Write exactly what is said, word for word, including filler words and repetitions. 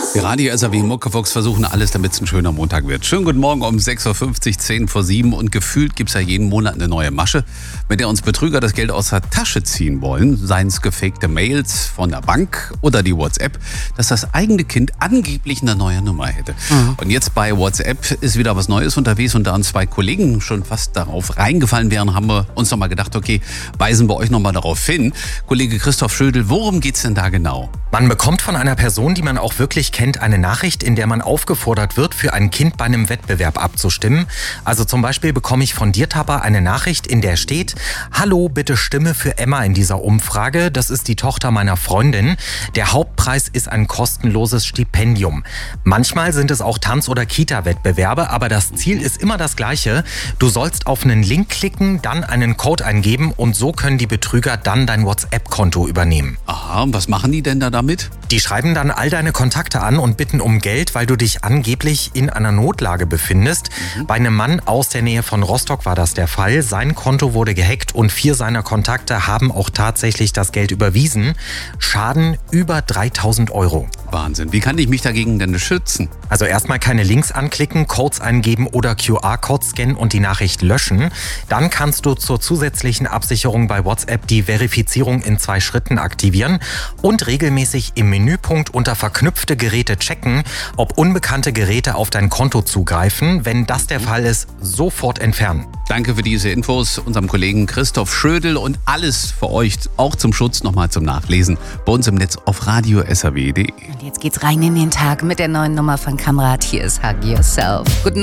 Die Radio-S A W Muckefuchs versuchen alles, damit es ein schöner Montag wird. Schönen guten Morgen um sechs Uhr fünfzig, zehn vor sieben. Und gefühlt gibt es ja jeden Monat eine neue Masche, mit der uns Betrüger das Geld aus der Tasche ziehen wollen. Seien es gefakte Mails von der Bank oder die WhatsApp, dass das eigene Kind angeblich eine neue Nummer hätte. Mhm. Und jetzt bei WhatsApp ist wieder was Neues unterwegs. Und da uns zwei Kollegen schon fast darauf reingefallen wären, haben wir uns nochmal gedacht, okay, weisen wir euch nochmal darauf hin. Kollege Christoph Schödel, worum geht's denn da genau? Man bekommt von einer Person, die man auch wirklich kennt, eine Nachricht, in der man aufgefordert wird, für ein Kind bei einem Wettbewerb abzustimmen. Also zum Beispiel bekomme ich von dir, Tappa, eine Nachricht, in der steht: Hallo, bitte stimme für Emma in dieser Umfrage. Das ist die Tochter meiner Freundin. Der Hauptpreis ist ein kostenloses Stipendium. Manchmal sind es auch Tanz- oder Kita-Wettbewerbe, aber das Ziel ist immer das gleiche. Du sollst auf einen Link klicken, dann einen Code eingeben und so können die Betrüger dann dein WhatsApp-Konto übernehmen. Aha, und was machen die denn da damit? Die schreiben dann all deine Kontakte an und bitten um Geld, weil du dich angeblich in einer Notlage befindest. Mhm. Bei einem Mann aus der Nähe von Rostock war das der Fall. Sein Konto wurde gehackt und vier seiner Kontakte haben auch tatsächlich das Geld überwiesen. Schaden über dreitausend Euro. Wahnsinn. Wie kann ich mich dagegen denn schützen? Also erstmal keine Links anklicken, Codes eingeben oder Q R-Codes scannen und die Nachricht löschen. Dann kannst du zur zusätzlichen Absicherung bei WhatsApp die Verifizierung in zwei Schritten aktivieren und regelmäßig im Menüpunkt unter verknüpfte Geräte checken, ob unbekannte Geräte auf dein Konto zugreifen. Wenn das der Fall ist, sofort entfernen. Danke für diese Infos unserem Kollegen Christoph Schödel und alles für euch, auch zum Schutz, nochmal zum Nachlesen, bei uns im Netz auf radio S A W punkt de. Und jetzt geht's rein in den Tag mit der neuen Nummer von Kamrat. Hier ist Hug Yourself. Guten